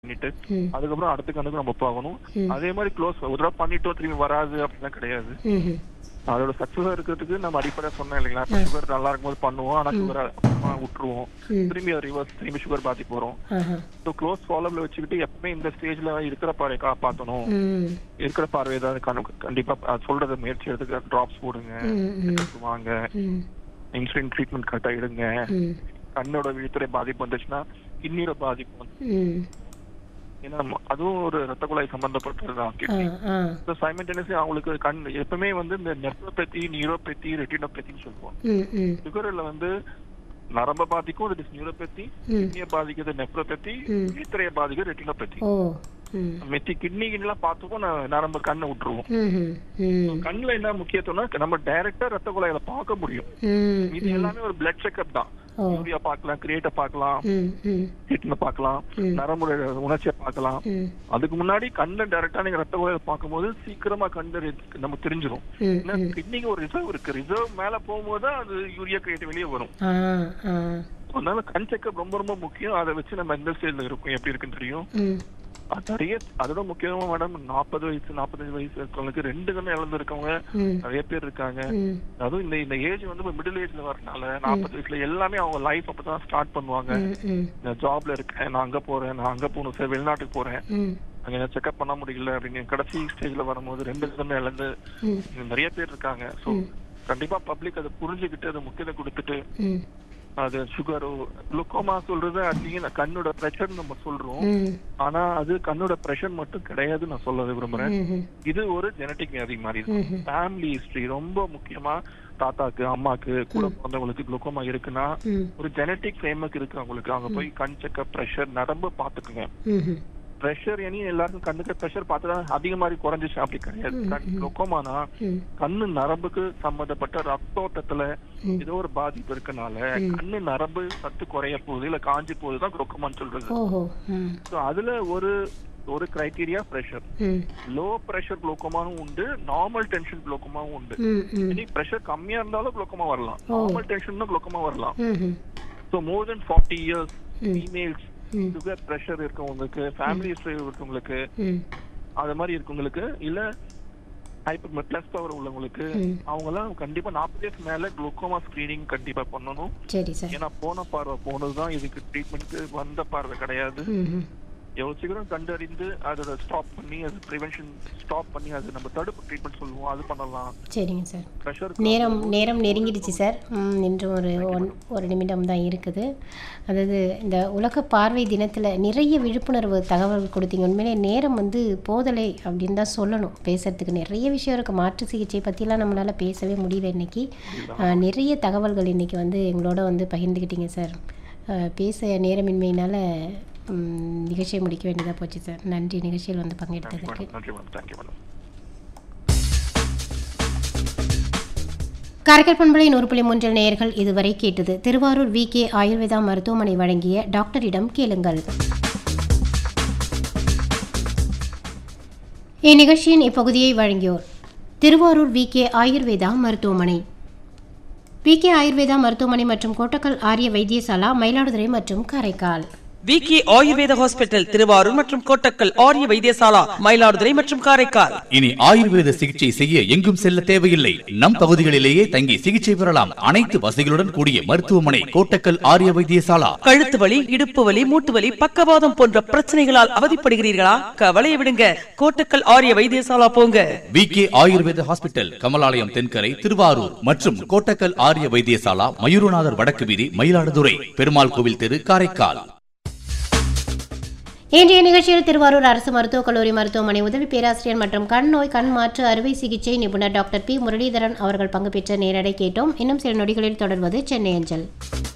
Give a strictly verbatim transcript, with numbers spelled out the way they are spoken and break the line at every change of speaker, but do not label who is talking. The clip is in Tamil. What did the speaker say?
பண்ணிட்டு
ம்.
அதுக்கப்புறம் அடுத்த கண்ணுக்கு நம்ம போகணும்.
ம்.
அதே மாதிரி க்ளோஸ் ஒரு தடவை பண்ணிட்டோம் திரும்பி வராது அப்படிலாம் கிடையாது.
ம்ஹும்.
அதோட சக்சஸா இருக்கிறதுக்கு நம்ம அடிப்படையா சொன்னேன் இல்லைங்களா,
ஆ.
சுகர் நல்லா இருக்கும்போது பண்ணுவோம், ஆனா
ம்.
சுகர் அப்புறமா விட்டுருவோம்,
ம்.
திரும்பி அதை ரிவர்ஸ் திரும்பி சுகர் பாதி போறோம்.
ஆஹா.
ஸோ க்ளோஸ் ஃபாலோப்ல வச்சுக்கிட்டு எப்பவுமே இந்த ஸ்டேஜ்ல இருக்கிற பார்வை காப்பாற்றணும்,
ம்.
இருக்கிற பார்வை ஏதாவது கணக்கு- கண்டிப்பா அது சொல்றத முயற்சி எடுத்துக்க, டிராப்ஸ் போடுங்க,
ம், ம்.
test வாங்க,
ம்.
இன்சுலின் ட்ரீட்மெண்ட் கரெக்டா எடுங்க.
ம்.
கண்ணோட விழித்துறை பாதிப்பு வந்துச்சுன்னா கிட்னியோட பாதிப்பு வந்து,
ம்.
ஏன்னா ம- அதுவும் ஒரு ரத்த குழாய் சம்பந்தப்பட்டதுதான்
ஆ,
கிட்னி.
ஆ.
ஸோ சைமல்டேனியஸ்லி அவங்களுக்கு கண் எப்பவுமே வந்து இந்த நெப்ரோபதி, நியூரோபதி, ரெட்டினோபதின்னு சொல்லுவோம்.
ம், ம்.
சுகர்ல வந்து நரம்ப பாதிக்கும், அது நியூரோபதி,
ம்.
கிட்னியை பாதிக்கிறது நெப்ரோபதி,
ம்.
விழித்திரையை பாதிக்கிறது ரெட்டினோபதி.
ஓ. ம்.
மெத்தி கிட்னி கிட்னிலாம் பார்த்துப்போம், நான் நரம்பு கண்ணை விட்டுருவோம்.
ம்ஹும். ம்.
கண்ணுல என்ன முக்கியத்துவம்னா நம்ம டைரக்டா ரத்த குழாயில பார்க்க முடியும்.
ம்.
இது
ம்.
எல்லாமே ஒரு பிளட் செக்அப் தான்.
ஓ.
யூரியா பார்க்கலாம், கிரியேட்ட பார்க்கலாம்,
ம், ம்.
கிட்னி பார்க்கலாம்,
ம்.
நரம்பு உணர்ச்சியை பார்க்கலாம்.
ம்.
அதுக்கு முன்னாடி கண்ணை டைரக்டா நீங்க ரத்த குழாயில பார்க்கும்போது சீக்கிரமா கண்டு நம்ம தெரிஞ்சிரும்.
ம்,
ஏன்னா
ம்.
கிட்னிக்கு ஒரு ரிசர்வ் இருக்கு, ரிசர்வ் மேல போகும்போது தான் அது யூரியா கிரியேட் வெளியே வரும்.
ஆ, ஆ.
அதனால கண் செக்அப் ரொம்ப ரொம்ப முக்கியம். அதை வச்சு நம்ம எந்த ஸ்டேஜ்ல இருக்கும் எப்படி இருக்குன்னு தெரியும்.
ம்.
அது நிறைய அதோட முக்கியமா மேடம் நாற்பது வயசு நாற்பத்தஞ்சு வயசு இருக்கவங்களுக்கு ரெண்டு கண்ணு இழந்து இருக்கவங்க
ம்.
நிறைய பேர் இருக்காங்க.
ம்.
அதுவும் இந்த இந்த ஏஜ் வந்து மிடில் ஏஜ்ல வரனால நாற்பது வயசுல எல்லாமே அவங்க லைஃப் அப்பதான் ஸ்டார்ட் பண்ணுவாங்க.
ம், ம்.
நான் ஜாப்ல இருக்கேன், நான் அங்க போறேன், நான் அங்க போகணும் சார், வெளிநாட்டுக்கு போறேன்,
ம்.
அங்க செக்அப் பண்ண முடியல அப்படின்னு கடைசி ஸ்டேஜ்ல வரும்போது ரெண்டு கண்ணு இழந்து
ம்.
நிறைய பேர் இருக்காங்க. ஸோ
ம்.
கண்டிப்பா பப்ளிக் அதை புரிஞ்சுக்கிட்டு அதை முக்கியத்துவம் கொடுத்துட்டு
ம்.
அது சுகரோ குளுக்கோமா சொல்றது அதிக கண்ணோட பிரஷர் நம்ம சொல்றோம்.
ம்.
ஆனா அது கண்ணோட பிரஷர் மட்டும் கிடையாது நான் சொல்ல விரும்புறேன்.
ம்ஹும்.
இது ஒரு ஜெனடிக் வியாதி மாதிரி.
ம்ஹும்.
ஃபேமிலி ஹிஸ்டரி ரொம்ப முக்கியமா. தாத்தாக்கு அம்மாக்கு கூட பிறந்தவங்களுக்கு குளுக்கோமா இருக்குன்னா
ம்.
ஒரு ஜெனடிக் ஃப்ரேம்வொர்க் இருக்கு அவங்களுக்கு. அங்க போய் கண் செக்கப், பிரஷர், நரம்பு பாத்துக்குங்க.
ம்ஹும்.
பிரஷர் இனி எல்லாருக்கும் கண்ணுக்கு பிரஷர் பார்த்துதான் அதிகமாரி குறைஞ்சிச்சு அப்படி கிடையாது. குளுக்கோமானா
ம்.
கண்ணு நரம்புக்கு சம்பந்தப்பட்ட ரத்தோட்டத்துல
ம்.
ஏதோ ஒரு பாதிப்பு இருக்கனால
ம்.
கண்ணு நரம்பு சத்து குறைய போகுது இல்ல காஞ்சி போகுதுதான் குளுக்கோமான்னு சொல்றது.
ஓஹோ. ம்.
So அதுல ஒரு ஒரு கிரைட்டீரியா பிரஷர்.
ம்.
லோ பிரஷர் குளுக்கோமாவும் உண்டு, நார்மல் டென்ஷன் குளுக்கோமாவும் உண்டு.
ம். ம்.
இனி பிரஷர் கம்மியா இருந்தாலும் குளுக்கோமா வரலாம்,
ஓ.
நார்மல் டென்ஷன் குளுக்கோமா வரலாம்.
ம்ஹும்.
ஸோ மோர் தென் ஃபார்ட்டி இயர்ஸ்
ம்.
ஃபீமேல்ஸ்,
ம்.
சுகர் பிரஷர் இருக்கவங்களுக்கு, ஃபேமிலி ஹிஸ்டரி இருக்கவங்களுக்கு,
ம்.
அது மாதிரி இருக்கவங்களுக்கு இல்ல ஹைப்பர் பிளஸ் பவர் உள்ளவங்களுக்கு
ம்.
அவங்க எல்லாம் கண்டிப்பா நாற்பது வயசு மேல குளுக்கோமா ஸ்கிரீனிங் கண்டிப்பா பண்ணணும்.
சரி சார்.
ஏன்னா போன பார்வை போனதுதான், இதுக்கு ட்ரீட்மெண்ட்க்கு வந்த பார்வை கிடையாது.
ம்ஹும்.
எவ்வளவு சீக்கிரம் கண்டறிந்து அதோட ஸ்டாப் பண்ணி அது ப்ரிவென்ஷன் ஸ்டாப் பண்ணி அது நம்ம தடுப்பு ட்ரீட்மெண்ட் சொல்லுவோம், அது பண்ணலாம்.
சரிங்க சார்.
ப்ரெஷர்
நேரம் நேரம் நெருங்கிடுச்சு சார். ம், இன்னும் ஒரு ஒன் ஒரு நிமிடம் தான் இருக்குது. அதாவது இந்த உலக பார்வை தினத்தில் நிறைய விழிப்புணர்வு தகவல் கொடுத்தீங்க. உண்மையிலே நேரம் வந்து போதலை அப்படின்னு தான் சொல்லணும். பேசுகிறதுக்கு நிறைய விஷயம் இருக்குது. மாற்று சிகிச்சை பற்றிலாம் நம்மளால் பேசவே முடியல இன்றைக்கி. நிறைய தகவல்கள் இன்றைக்கி வந்து எங்களோட வந்து பகிர்ந்துக்கிட்டீங்க சார். அஹ், பேச நேரமின்மையினால் நிகழ்ச்சியை முடிக்க வேண்டியதாக போச்சு சார். நன்றி நிகழ்ச்சியில் வந்து பங்கெடுத்ததுக்கு.
நன்றி மேடம், தேங்க்யூ மேடம்.
காரைக்கால் பண்பலை நூறு புள்ளி மூன்றில் நேயர்கள் இதுவரை கேட்டது திருவாரூர் வி கே ஆயுர்வேதா மருத்துவமனை வழங்கிய டாக்டரிடம் கேளுங்கள். இந்நிகழ்ச்சியின் இப்பகுதியை வழங்கியோர் திருவாரூர் வி கே ஆயுர்வேதா மருத்துவமனை. வி கே ஆயுர்வேதா மருத்துவமனை மற்றும் கோட்டக்கல் ஆரிய வைத்தியசாலா மயிலாடுதுறை மற்றும் காரைக்கால்.
விகே ஆயுர்வேத ஹாஸ்பிட்டல் திருவாரூர் மற்றும் கோட்டக்கல் ஆரிய வைத்தியசாலா மயிலாடுதுறை மற்றும் காரைக்கால்.
இனி ஆயுர்வேத சிகிச்சை செய்ய எங்கும் செல்ல தேவையில்லை. நம் பகுதிகளிலேயே தங்கி சிகிச்சை பெறலாம். அனைத்து வசதிகளுடன் கூடிய மருத்துவமனை கோட்டக்கல் ஆரிய வைத்தியசாலா.
கழுத்து வலி, இடுப்பு வலி, மூட்டு வலி, பக்கவாதம் போன்ற பிரச்சனைகளால் அவதிப்படுகிறீர்களா? கவலையை விடுங்க, கோட்டக்கல் ஆரிய வைத்தியசாலா போங்க.
விகே ஆயுர்வேத ஹாஸ்பிட்டல், கமலாலயம் தென்கரை, திருவாரூர் மற்றும் கோட்டக்கல் ஆரிய வைத்தியசாலா மயூரநாதர் வடக்கு வீதி, மயிலாடுதுறை. பெருமாள் கோவில் தெரு, காரைக்கால்.
இன்றைய நிகழ்ச்சியில் திருவாரூர் அரசு மருத்துவக் கல்லூரி மருத்துவமனை உதவி பேராசிரியர் மற்றும் கண் நோய் கண் மாற்று அறுவை சிகிச்சை நிபுணர் டாக்டர் பி முரளிதரன் அவர்கள் பங்கு பெற்ற நேரடை கேட்டோம். இன்னும் சில நொடிகளில் தொடர்வது சென்னை அஞ்சல்.